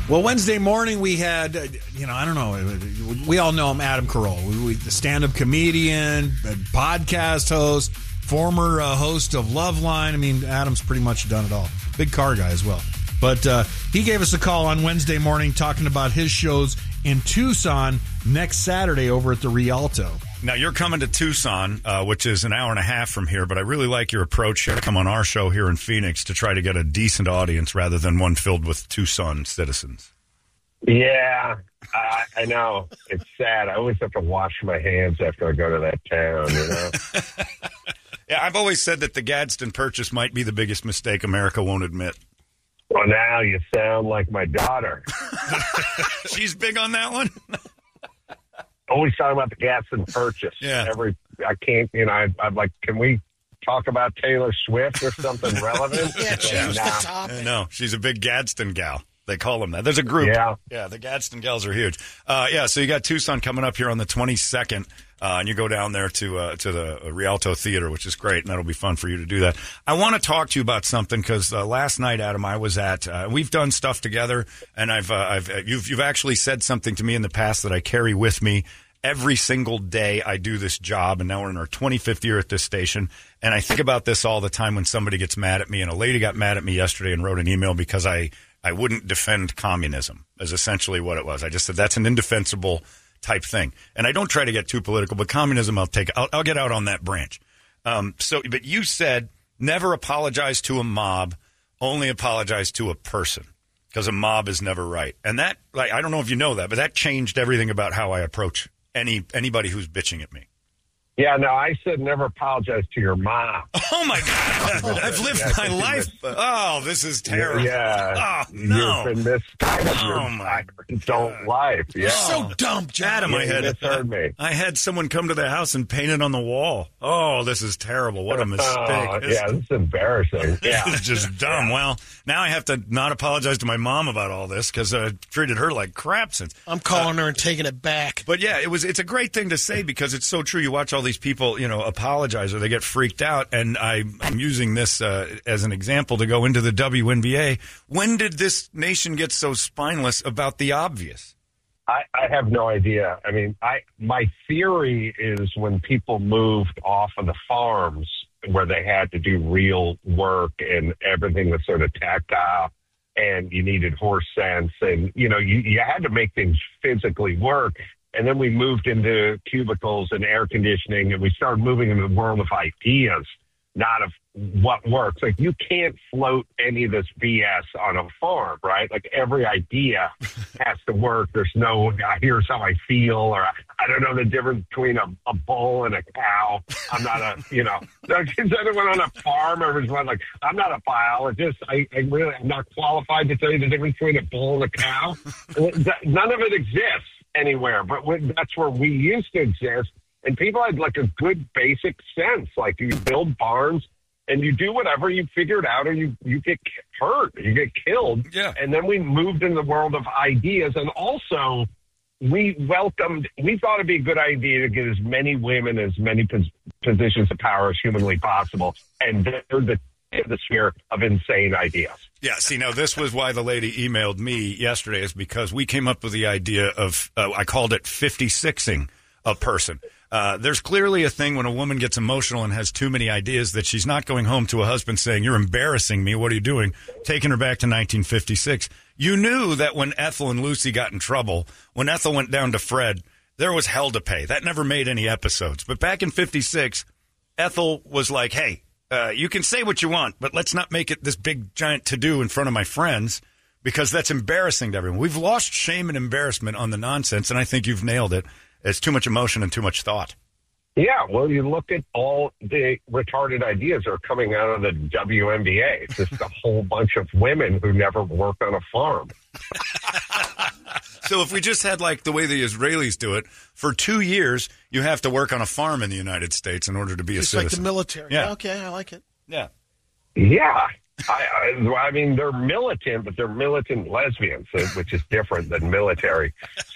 Well, Wednesday morning we had, I don't know, we all know him, Adam Carolla, the stand-up comedian, podcast host, former host of Loveline. I mean, Adam's pretty much done it all. Big car guy as well. But he gave us a call on Wednesday morning talking about his shows in Tucson next Saturday over at the Rialto. Now, you're coming to Tucson, which is an hour and a half from here, but I really like your approach here. Come on our show here in Phoenix to try to get a decent audience rather than one filled with Tucson citizens. Yeah, I know. It's sad. I always have to wash my hands after I go to that town, Yeah, I've always said that the Gadsden Purchase might be the biggest mistake America won't admit. Well, now you sound like my daughter. She's big on that one? Always talking about the Gadsden Purchase. Yeah. I can't, I'm like, can we talk about Taylor Swift or something relevant? Yeah, change the topic. No, she's a big Gadsden gal. They call them that. There's a group. Yeah, the Gadsden gals are huge. So you got Tucson coming up here on the 22nd, and you go down there to the Rialto Theater, which is great, and that'll be fun for you to do that. I want to talk to you about something because last night, Adam, I was at. We've done stuff together, and you've actually said something to me in the past that I carry with me every single day I do this job, and now we're in our 25th year at this station, and I think about this all the time when somebody gets mad at me, and a lady got mad at me yesterday and wrote an email because I wouldn't defend communism, is essentially what it was. I just said that's an indefensible type thing. And I don't try to get too political, but communism I'll get out on that branch. But you said never apologize to a mob, only apologize to a person, because a mob is never right. And that, I don't know if you know that, but that changed everything about how I approach anybody who's bitching at me. Yeah, no, I said never apologize to your mom. Oh, my God. I've lived my life. This is terrible. Yeah. Oh, no. You've been misguided your adult life. Yeah. You're so dumb, Adam. I had someone come to the house and paint it on the wall. Oh, this is terrible. What a mistake. This is embarrassing. This is just dumb. Well, now I have to not apologize to my mom about all this because I treated her like crap since. I'm calling her and taking it back. But, yeah, it's a great thing to say because it's so true. You watch all these people, apologize or they get freaked out. And I'm using this as an example to go into the WNBA. When did this nation get so spineless about the obvious? I have no idea. I mean, my theory is when people moved off of the farms where they had to do real work and everything was sort of tactile and you needed horse sense and, you had to make things physically work. And then we moved into cubicles and air conditioning, and we started moving into the world of ideas, not of what works. Like, you can't float any of this BS on a farm, right? Like, every idea has to work. There's no, here's how I feel, or I don't know the difference between a bull and a cow. I'm not I'm on a farm, everyone's like, I'm not a biologist. I'm not qualified to tell you the difference between a bull and a cow. None of it exists anywhere, but that's where we used to exist, and people had like a good basic sense. Like, you build barns and you do whatever you figured out, or you get hurt, you get killed. Yeah. And then we moved in the world of ideas, and also we thought it'd be a good idea to get as many women, as many positions of power as humanly possible, and they're the sphere of insane ideas. Yeah, see, now this was why the lady emailed me yesterday, is because we came up with the idea of, I called it 56ing a person. There's clearly a thing when a woman gets emotional and has too many ideas that she's not going home to a husband saying, you're embarrassing me, what are you doing? Taking her back to 1956. You knew that when Ethel and Lucy got in trouble, when Ethel went down to Fred, there was hell to pay. That never made any episodes. But back in 56, Ethel was like, hey, you can say what you want, but let's not make it this big, giant to-do in front of my friends, because that's embarrassing to everyone. We've lost shame and embarrassment on the nonsense, and I think you've nailed it. It's too much emotion and too much thought. Yeah, well, you look at all the retarded ideas that are coming out of the WNBA. It's just a whole bunch of women who never worked on a farm. So if we just had, like, the way the Israelis do it, for 2 years, you have to work on a farm in the United States in order to be a citizen. It's like the military. Yeah. Okay, I like it. Yeah. Yeah. I mean, they're militant, but they're militant lesbians, which is different than military.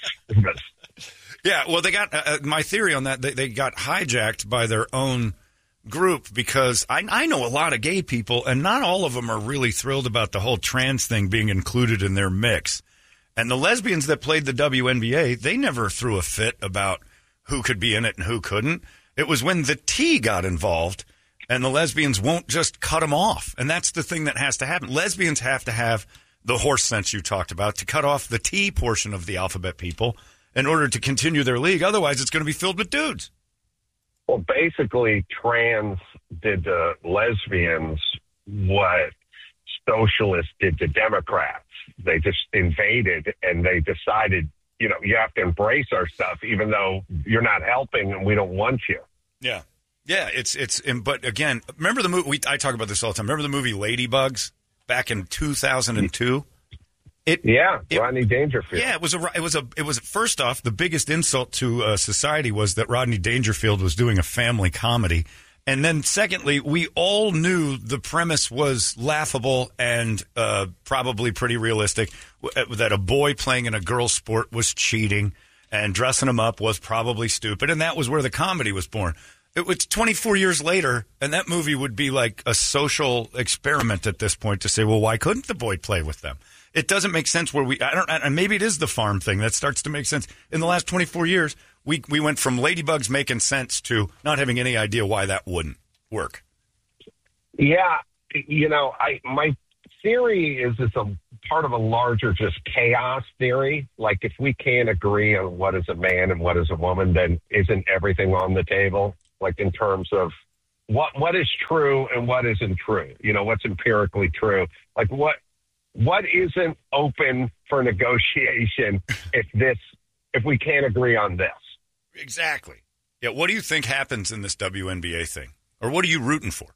Yeah, well, they got my theory on that. They got hijacked by their own group, because I know a lot of gay people, and not all of them are really thrilled about the whole trans thing being included in their mix. And the lesbians that played the WNBA, they never threw a fit about who could be in it and who couldn't. It was when the T got involved, and the lesbians won't just cut them off. And that's the thing that has to happen. Lesbians have to have the horse sense you talked about to cut off the T portion of the alphabet people in order to continue their league. Otherwise, it's going to be filled with dudes. Well, basically, trans did to lesbians what socialists did to Democrats. They just invaded, and they decided, you have to embrace our stuff, even though you're not helping and we don't want you. Yeah. Yeah, but again, remember the movie, I talk about this all the time. Remember the movie Ladybugs back in 2002? Rodney Dangerfield. Yeah, it was first off, the biggest insult to society was that Rodney Dangerfield was doing a family comedy. And then secondly, we all knew the premise was laughable and probably pretty realistic, that a boy playing in a girl's sport was cheating and dressing him up was probably stupid. And that was where the comedy was born. It was 24 years later, and that movie would be like a social experiment at this point to say, well, why couldn't the boy play with them? It doesn't make sense where maybe it is the farm thing that starts to make sense. In the last 24 years, we went from Ladybugs making sense to not having any idea why that wouldn't work. Yeah. My theory is it's a part of a larger just chaos theory. Like, if we can't agree on what is a man and what is a woman, then isn't everything on the table? Like, in terms of what is true and what isn't true, what's empirically true. Like, what isn't open for negotiation if we can't agree on this? Exactly. Yeah. What do you think happens in this WNBA thing? Or what are you rooting for?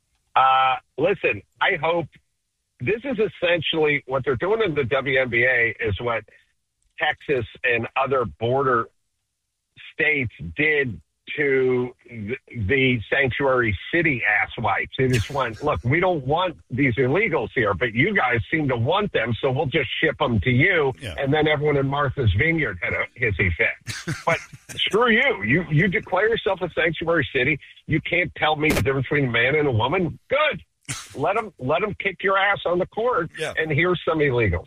Listen, I hope this is essentially what they're doing in the WNBA is what Texas and other border states did to the sanctuary city asswipes. They just went, look, we don't want these illegals here, but you guys seem to want them, so we'll just ship them to you. Yeah. And then everyone in Martha's Vineyard had a hissy fit. But screw you. You declare yourself a sanctuary city. You can't tell me the difference between a man and a woman. Good. Let them kick your ass on the court. Yeah. And here's some illegals.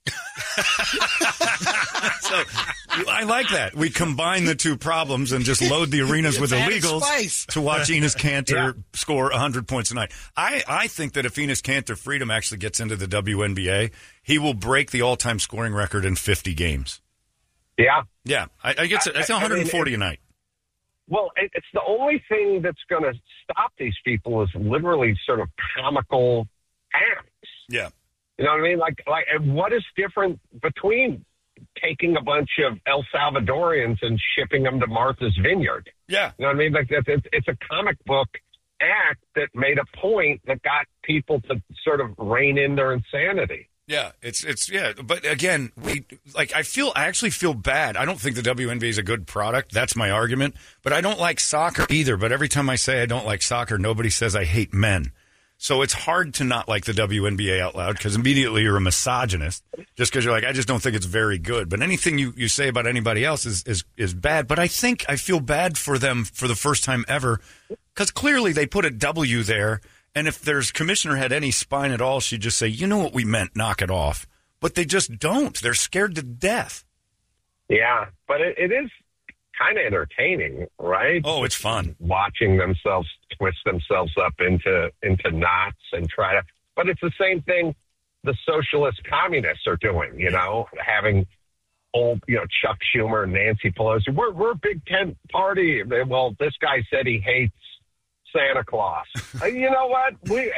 So I like that. We combine the two problems and just load the arenas with illegals to watch Enes Kanter score 100 points a night. I think that if Enes Kanter Freedom actually gets into the WNBA, he will break the all-time scoring record in 50 games. Yeah. Yeah. I get 140 a night. Well, it's the only thing that's going to stop these people is literally sort of comical acts. Yeah. You know what I mean? Like, what is different between taking a bunch of El Salvadorians and shipping them to Martha's Vineyard? Yeah. You know what I mean? Like, it's a comic book act that made a point that got people to sort of rein in their insanity. Yeah, yeah. But again, I actually feel bad. I don't think the WNBA is a good product. That's my argument. But I don't like soccer either. But every time I say I don't like soccer, nobody says I hate men. So it's hard to not like the WNBA out loud because immediately you're a misogynist just because you're like, I just don't think it's very good. But anything you say about anybody else is bad. But I feel bad for them for the first time ever because clearly they put a W there. And if there's commissioner had any spine at all, she'd just say, you know what we meant, knock it off. But they just don't. They're scared to death. Yeah, but it is kind of entertaining, right? Oh, it's fun. Watching themselves twist themselves up into knots and try to... But it's the same thing the socialist communists are doing, having old, Chuck Schumer and Nancy Pelosi. We're a Big Tent party. Well, this guy said he hates Santa Claus. You know what?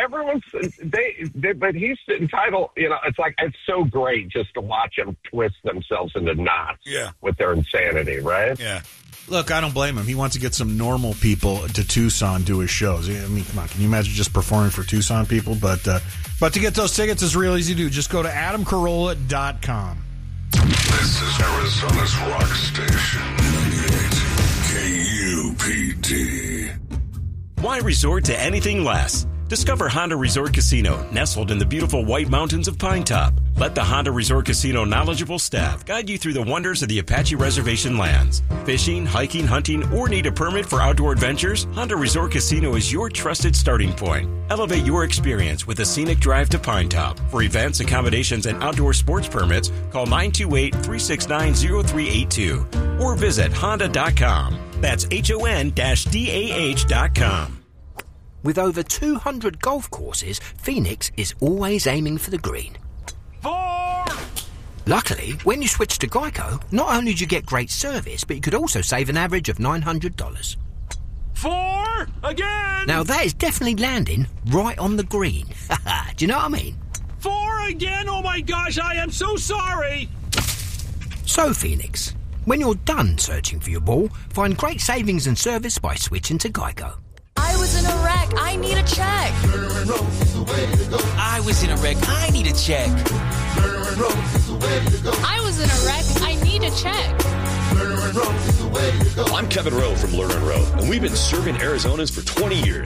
But he's entitled, it's so great just to watch them twist themselves into knots with their insanity, right? Yeah. Look, I don't blame him. He wants to get some normal people to Tucson do his shows. I mean, come on, can you imagine just performing for Tucson people? But to get those tickets is real easy to do. Just go to AdamCarolla.com. This is Arizona's rock station, 98 KUPD. Why resort to anything less? Discover Honda Resort Casino, nestled in the beautiful White Mountains of Pine Top. Let the Honda Resort Casino knowledgeable staff guide you through the wonders of the Apache Reservation lands. Fishing, hiking, hunting, or need a permit for outdoor adventures? Honda Resort Casino is your trusted starting point. Elevate your experience with a scenic drive to Pine Top. For events, accommodations, and outdoor sports permits, call 928-369-0382 or visit honda.com. That's HON-DAH.com. With over 200 golf courses, Phoenix is always aiming for the green. 4! Luckily, when you switch to Geico, not only do you get great service, but you could also save an average of $900. 4! Again! Now that is definitely landing right on the green. Do you know what I mean? 4 again? Oh my gosh, I am so sorry! So, Phoenix, when you're done searching for your ball, find great savings and service by switching to Geico. I was in a wreck. I need a check. I was in a wreck. I need a check. I was in a wreck. I need a check. I'm Kevin Rowe from Lerner & Rowe, and we've been serving Arizonans for 20 years.